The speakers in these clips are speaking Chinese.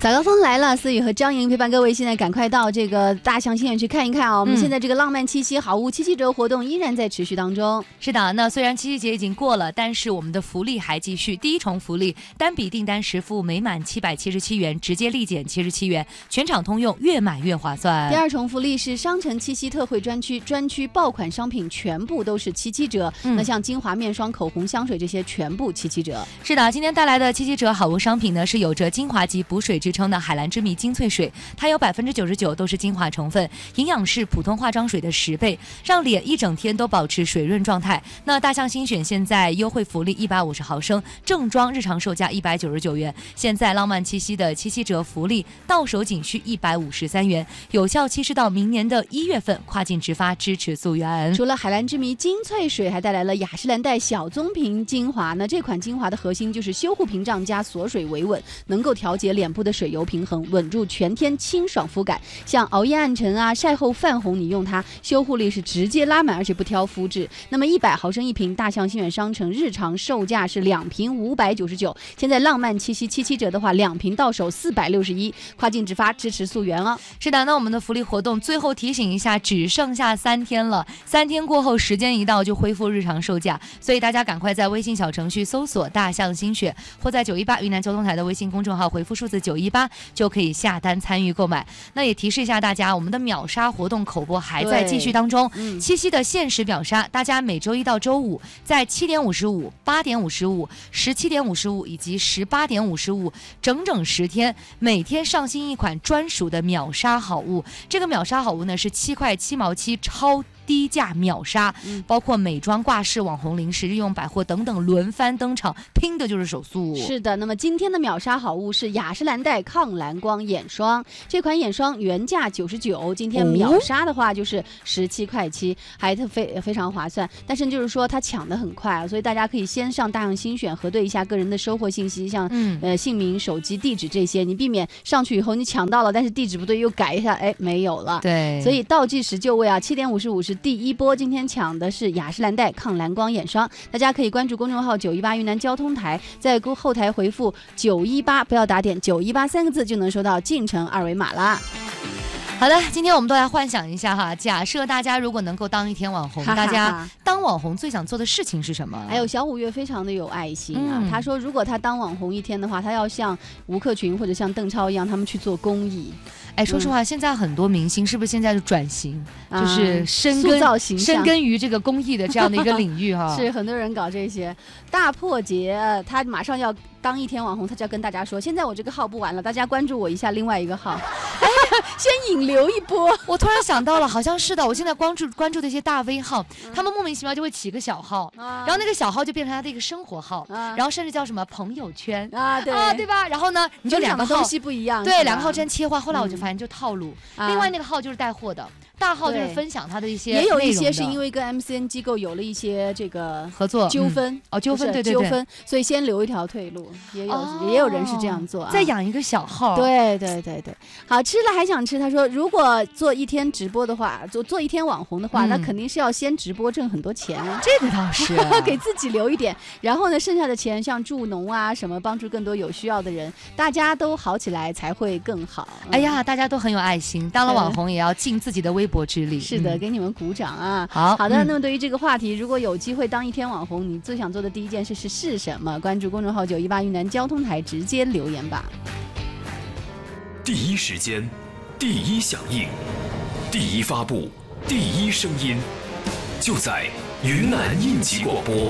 早高峰来了，思雨和张莹陪伴各位，现在赶快到这个大象新园去看一看啊！我们现在这个浪漫七夕好物七七折活动依然在持续当中。 是的，那虽然七夕节已经过了，但是我们的福利还继续。第一重福利，单笔订单实付每满777元，直接立减77元，全场通用，越买越划算。 第二重福利是商城七夕特惠专区爆款商品全部都是77折。那像精华面霜、口红、香水这些全部77折。 是的，今天带来的77折好物商品呢，是有着精华级补水之称的海蓝之谜精粹水，它有99%都是精华成分，营养是普通化妆水的10倍，让脸一整天都保持水润状态。那大象新选现在优惠福利150毫升，正装日常售价199元，现在浪漫七夕的77折福利到手仅需153元，有效期是到明年的1月份，跨境直发，支持溯源。 除了海蓝之谜精粹水，还带来了雅诗兰黛小棕瓶精华。那这款精华的核心就是修护屏障加锁水维稳，能够调节脸部的水油平衡，稳住全天清爽肤感。像熬夜暗沉啊、晒后泛红，你用它修护力是直接拉满，而且不挑肤质。那么100毫升一瓶，大象新源商城日常售价是2瓶599，现在浪漫七夕77折的话，2瓶到手461，跨境直发，支持溯源哦。 是的，那我们的福利活动最后提醒一下，只剩下3天了，3天过后时间一到就恢复日常售价，所以大家赶快在微信小程序搜索大象新选，或在918云南交通台的微信公众号回复数字918，就可以下单参与购买。那也提示一下大家，我们的秒杀活动口播还在继续当中。七夕的限时秒杀，大家每周一到周五在7点55、8点55、17点55以及18点55，整整10天，每天上新一款专属的秒杀好物。这个秒杀好物呢是7块7毛7超低价秒杀，包括美妆、挂饰、网红零食、日用百货等等轮番登场，拼的就是手速。 是的，那么今天的秒杀好物是雅诗兰黛抗蓝光眼霜，这款眼霜原价99，今天秒杀的话就是17块7，还非常划算。但是就是说它抢得很快啊，所以大家可以先上大象新选核对一下个人的收货信息，像姓名、手机、地址这些，你避免上去以后你抢到了，但是地址不对又改一下，哎，没有了。 对， 所以倒计时就位啊，7点55是第一波，今天抢的是雅诗兰黛抗蓝光眼霜，大家可以关注公众号918云南交通台，在后台回复918，不要打点9183个字就能收到进城二维码啦。 好的，今天我们都来幻想一下哈，假设大家如果能够当一天网红，大家当网红最想做的事情是什么？ 还有小五月非常的有爱心啊，他说如果他当网红一天的话，他要像吴克群或者像邓超一样，他们去做公益。 哎，说实话，现在很多明星是不是现在就转型，就是深耕于这个公益的这样的一个领域哈？ 是很多人搞这些。大破节，他马上要当一天网红，他就要跟大家说，现在我这个号不玩了，大家关注我一下另外一个号，哎，先引流一波。 我突然想到了，好像是的，我现在关注的一些大 V 号，他们莫名其妙就会起个小号，然后那个小号就变成他的一个生活号，然后甚至叫什么朋友圈对吧？然后呢，你就2个号东西不一样， 对，2个号之间切换，后来我就发现就套路，另外那个号就是带货的。大号就是分享他的一些内容的， 也有一些是因为跟 MCN 机构有了一些这个合作纠纷纠纷，对纠纷，所以先留一条退路，也有人是这样做啊， 再养一个小号， 对。好，吃了还想吃，他说如果做一天直播的话，做一天网红的话，那肯定是要先直播挣很多钱， 这个倒是给自己留一点，然后呢，剩下的钱像助农啊什么，帮助更多有需要的人，大家都好起来才会更好。 哎呀，大家都很有爱心，当了网红也要尽自己的微薄之力。 是的，给你们鼓掌啊！好的，那么对于这个话题，如果有机会当一天网红，你最想做的第一件事是什么？关注公众号918云南交通台，直接留言吧。 第一时间，第一响应，第一发布，第一声音，就在云南应急广播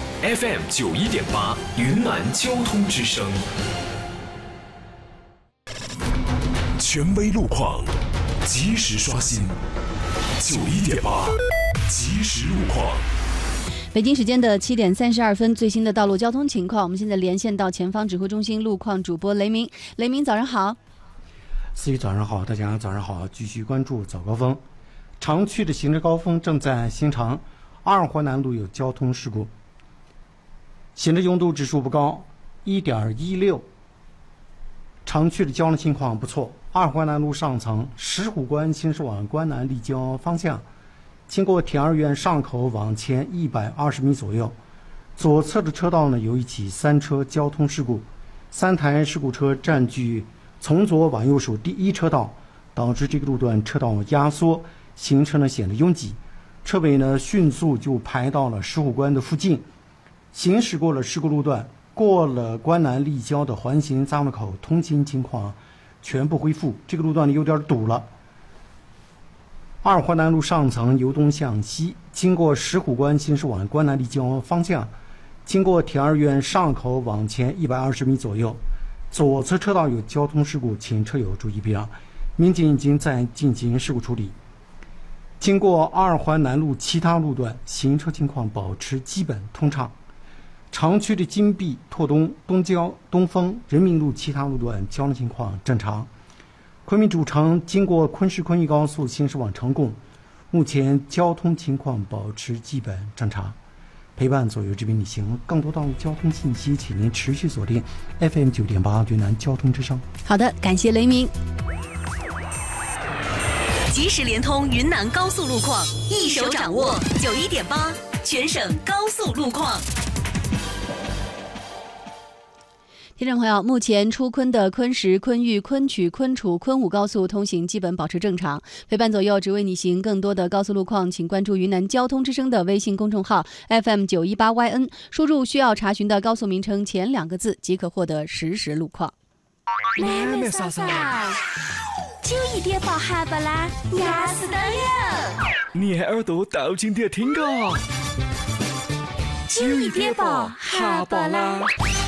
FM 91.8云南交通之声，权威路况，及时刷新，91.8即时路况。 北京时间的7点32分，最新的道路交通情况，我们现在连线到前方指挥中心路况主播雷鸣。雷鸣，早上好。 思雨早上好，大家早上好，继续关注早高峰。常去的行车高峰正在新长，2环南路有交通事故，行车拥堵指数不高，1.16。常去的交通情况不错，2环南路上层石虎关行驶往关南立交方向，经过田二院上口往前120米左右，左侧的车道呢有一起3车交通事故，3台事故车占据从左往右数第一车道，导致这个路段车道压缩，行车呢显得拥挤，车尾呢迅速就排到了石虎关的附近。行驶过了事故路段，过了关南立交的环形匝路口，通行情况全部恢复。这个路段呢有点堵了。二环南路上层由东向西，经过石虎关行驶往关南立交方向，经过铁二院上口往前120米左右，左侧车道有交通事故，请车友注意避让。民警已经在进行事故处理。经过二环南路其他路段，行车情况保持基本通畅。长区的金碧、拓东、东郊、东风、人民路其他路段交通情况正常。昆明主城经过昆石昆玉高速行驶往成贡，目前交通情况保持基本正常。陪伴左右这边旅行，更多道路交通信息，请您持续锁定 FM 9.8云南交通之声。 好的，感谢雷鸣。 即时联通云南高速路况，一手掌握91.8全省高速路况。 听众朋友，目前出昆的昆石、昆玉、昆曲、昆楚、昆武高速通行基本保持正常。陪伴左右，只为你行更多的高速路况，请关注云南交通之声的微信公众号 FM918YN， 输入需要查询的高速名称前2个字，即可获得实时路况。 妹妹嫂嫂，91.8哈巴拉压死的哟！ 你还耳朵倒进点听个 91.8哈巴拉。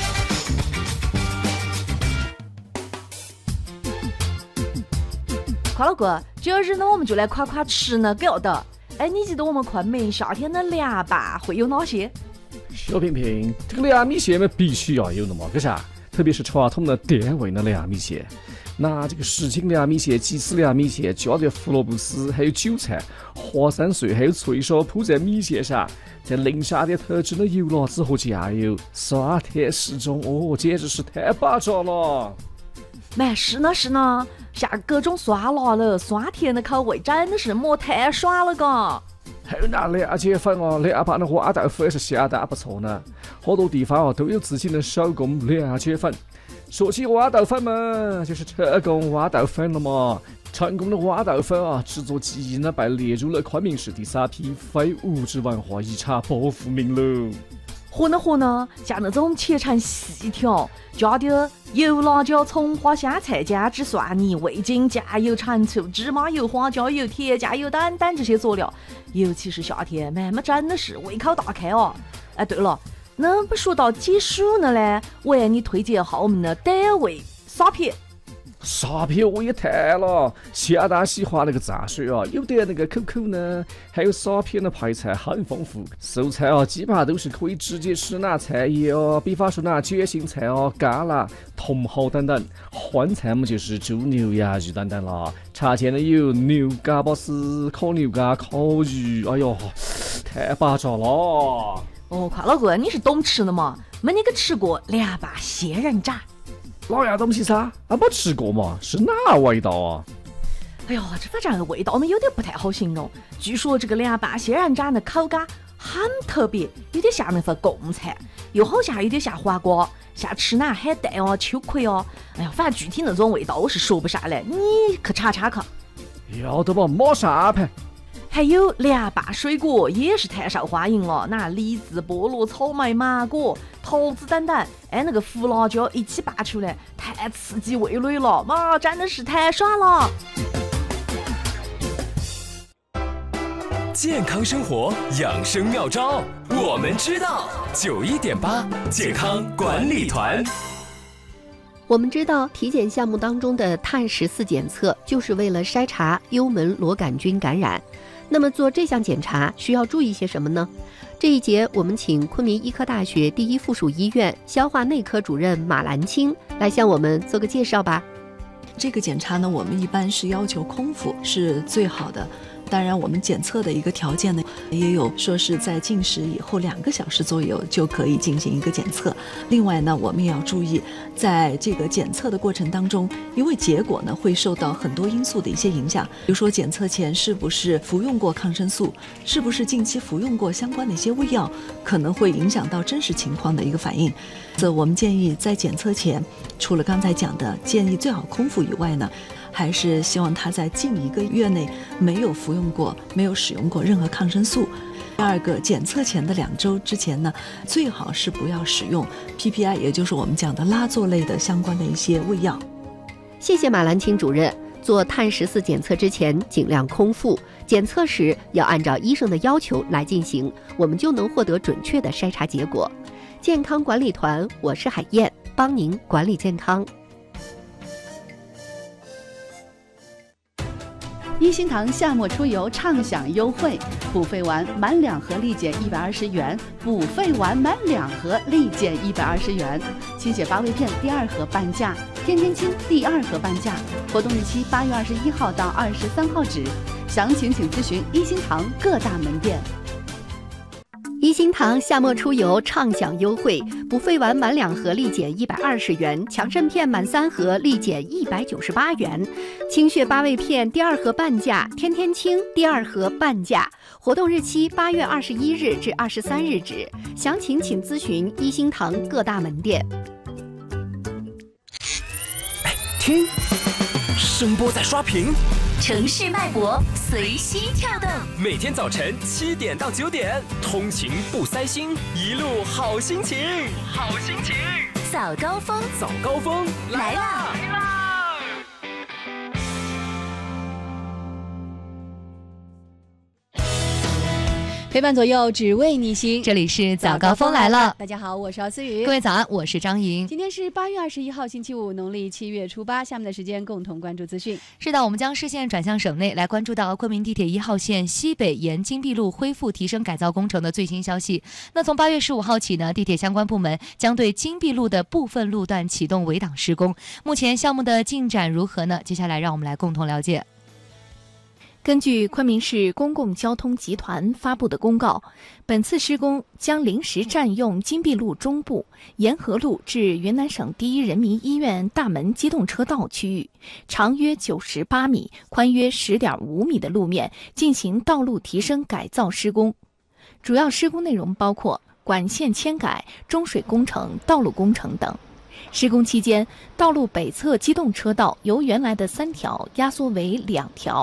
快乐哥，今儿呢我们就来夸夸吃呢搞的。哎，你记得我们昆明夏天的凉拌会有哪些？ 小平平，这个凉米线嘛必须要有的嘛，可是啊，特别是传统的滇味的凉米线，拿这个什锦凉米线、鸡丝凉米线，加点胡萝卜丝，还有韭菜、花生碎，还有脆烧铺在米线上，再淋下点特制的油辣子和酱油，酸甜适中，哦，简直是太巴掌了！ 蛮是呢，下各种酸辣了、酸甜的口味，真的是莫太爽了嘎。 还有那凉茄粉哦，凉拌的花豆腐也是相当不错呢。好多地方哦都有自己的手工凉茄粉。说起豌豆粉嘛，就是成功豌豆粉了嘛。成功的豌豆粉啊，制作技艺呢被列入了昆明市第3批非物质文化遗产保护名录。 和呢，像那种切成细条，加点油、辣椒、葱花、香菜、姜汁、蒜泥、味精、酱油、陈醋、芝麻油、花椒油、甜酱油等等这些佐料，尤其是夏天，慢慢真的是胃口大开哦。哎，对了，那不说到解暑呢嘞，我给你推荐一下我们的傣味沙片。 沙片我也谈了，相当喜欢那个蘸水啊，有点那个口口呢。还有沙片的配菜很丰富，素菜啊基本上都是可以直接吃拿菜叶哦，比方说拿卷心菜哦、甘辣、茼蒿等等。荤菜嘛就是猪牛羊鱼等等啦。常见的有牛干巴丝、烤牛肝、烤鱼，哎呦，太巴掌了！ 哦，快老哥，你是懂吃的嘛？没你个吃过凉拌仙人掌？ 哪样东西噻？啊，没吃过嘛？是哪味道啊？ 哎呦，这反正味道呢有点不太好形容。据说这个凉拌仙人掌的口感很特别，有点像那份贡菜，又好像有点像黄瓜，像吃那海带哦、秋葵哦。哎呀，反正具体那种味道我是说不上来，你去查查看。 要得吧，马上安排。 还有凉拌水果也是太受欢迎了，那梨子、菠萝、草莓、芒果、桃子等等，哎，那个胡辣椒一起拌出来，太刺激味蕾了，妈，真的是太爽了！ 健康生活养生妙招，我们知道。91.8健康管理团。 我们知道，体检项目当中的碳14检测就是为了筛查幽门螺杆菌感染。那么做这项检查需要注意些什么呢？这一节我们请昆明医科大学第一附属医院消化内科主任马兰青来向我们做个介绍吧。 这个检查呢，我们一般是要求空腹是最好的。 当然我们检测的一个条件呢，也有说是在进食以后2个小时左右就可以进行一个检测。另外呢，我们也要注意在这个检测的过程当中，因为结果呢会受到很多因素的一些影响，比如说检测前是不是服用过抗生素，是不是近期服用过相关的一些胃药，可能会影响到真实情况的一个反应。所以我们建议在检测前，除了刚才讲的建议最好空腹以外呢，还是希望他在近1个月内没有服用过、没有使用过任何抗生素。第二个，检测前的2周之前呢，最好是不要使用 PPI， 也就是我们讲的拉唑类的相关的一些胃药。 谢谢马兰青主任。做碳14检测之前尽量空腹，检测时要按照医生的要求来进行，我们就能获得准确的筛查结果。健康管理团，我是海燕，帮您管理健康。 一心堂夏末出游畅享优惠，补肺丸满2盒立减120元，补肺丸满2盒立减120元，清血八味片第2盒半价，天天清第2盒半价，活动日期8月21号到23号止，详情请咨询一心堂各大门店。 一心堂夏末出游畅享优惠，补肺丸满2盒立减120元，强肾片满3盒立减198元，清血八味片第2盒半价，天天清第2盒半价，活动日期8月21日至23日止，详情请咨询一心堂各大门店。 听，声波在刷屏， 城市脉搏随心跳动。 每天早晨7点到9点，通勤不塞心，一路好心情，好心情。 早高峰， 早高峰来啦！ 陪伴左右，只为你行。 这里是早高峰来了。 大家好，我是姚思雨。 各位早安，我是张莹。 今天是8月21号，星期五，农历7月初8。下面的时间，共同关注资讯。 是的，我们将视线转向省内，来关注到昆明地铁1号线西北沿金碧路恢复提升改造工程的最新消息。那从8月15号起呢，地铁相关部门将对金碧路的部分路段启动围挡施工。目前项目的进展如何呢？接下来让我们来共同了解。 根据昆明市公共交通集团发布的公告，本次施工将临时占用金碧路中部、沿河路至云南省第一人民医院大门机动车道区域，长约98米、宽约10.5米的路面进行道路提升改造施工。主要施工内容包括管线迁改、中水工程、道路工程等。施工期间，道路北侧机动车道由原来的3条压缩为2条。